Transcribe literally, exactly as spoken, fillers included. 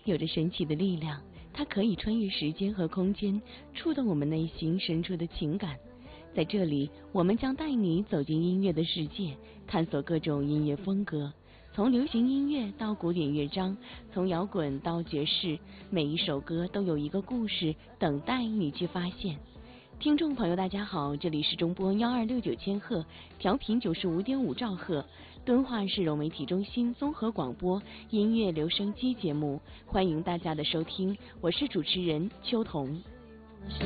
有着神奇的力量，它可以穿越时间和空间，触动我们内心深处的情感。在这里，我们将带你走进音乐的世界，探索各种音乐风格，从流行音乐到古典乐章，从摇滚到爵士，每一首歌都有一个故事等待你去发现。听众朋友大家好，这里是中波幺二六九千赫，调频九十五点五兆赫，敦化市融媒体中心综合广播音乐留声机节目，欢迎大家的收听，我是主持人秋彤。